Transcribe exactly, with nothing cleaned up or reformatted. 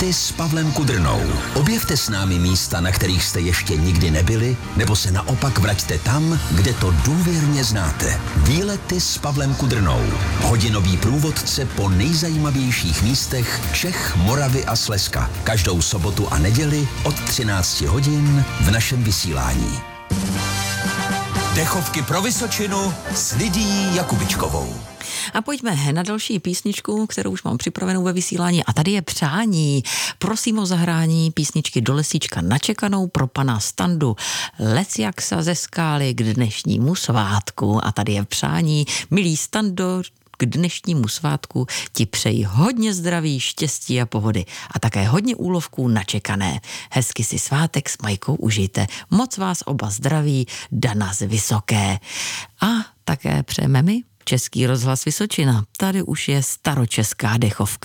Výlety s Pavlem Kudrnou. Objevte s námi místa, na kterých jste ještě nikdy nebyli, nebo se naopak vraťte tam, kde to důvěrně znáte. Výlety s Pavlem Kudrnou. Hodinový průvodce po nejzajímavějších místech Čech, Moravy a Slezska. Každou sobotu a neděli od třinácti hodin v našem vysílání. Dechovky pro Vysočinu s Lidií Jakubičkovou. A pojďme na další písničku, kterou už mám připravenou ve vysílání. A tady je přání. Prosím o zahrání písničky do lesíčka načekanou pro pana Standu Leciaksa ze Skály k dnešnímu svátku. A tady je přání. Milý Stando, k dnešnímu svátku ti přeji hodně zdraví, štěstí a pohody a také hodně úlovků načekané. Hezky si svátek s Majkou užijte. Moc vás oba zdraví, Dana z Vysoké. A také přejeme mi Český rozhlas Vysočina. Tady už je staročeská dechovka.